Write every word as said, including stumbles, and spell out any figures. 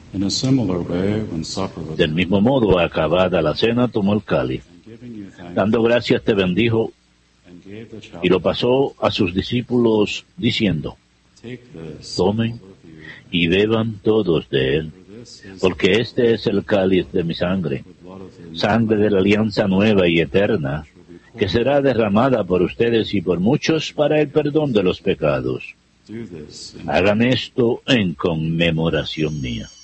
In a similar way, when supper was Del mismo modo, acabada la cena, tomó el cáliz. giving you thanks, Dando gracias, te bendijo and gave the y lo chalice, pasó a sus discípulos, diciendo: take this, Tomen all of you, y beban todos de él, for this is porque este es el cáliz de mi sangre, the blood of the new sangre de la alianza nueva y eterna, que será derramada por ustedes y por muchos para el perdón de los pecados. Do this in Hagan esto en conmemoración mía.